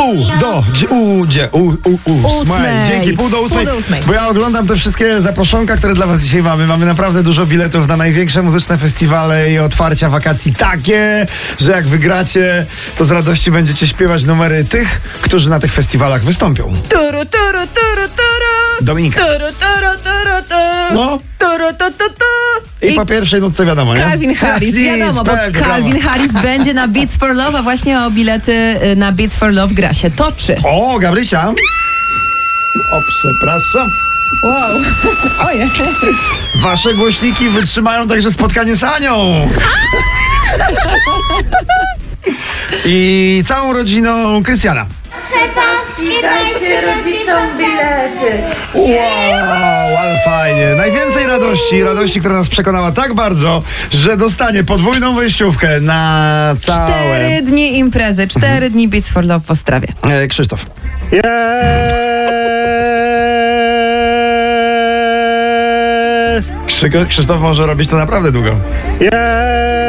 ósmej. Dzięki, pół do ósmej. Bo ja oglądam te wszystkie zaproszonka, które dla was dzisiaj mamy. Mamy naprawdę dużo biletów na największe muzyczne festiwale i otwarcia wakacji takie, że jak wygracie, to z radości będziecie śpiewać numery tych, którzy na tych festiwalach wystąpią. Dominika. No. I po pierwszej nutce wiadomo, nie? Calvin Harris, wiadomo, bo Calvin Harris będzie na Beats for Love, a właśnie o bilety na Beats for Love gra się toczy. O, Gabrysia. O, przepraszam. Wow. Ojej. Wasze głośniki wytrzymają także spotkanie z Anią. I całą rodziną Krystiana. Dajcie rodzicom bilety. Wow, ale fajnie. Najwięcej radości, która nas przekonała tak bardzo, że dostanie podwójną wejściówkę na całe... 4 dni imprezy, 4 dni Beats for Love w Ostrawie. Krzysztof. Krzysztof może robić to naprawdę długo.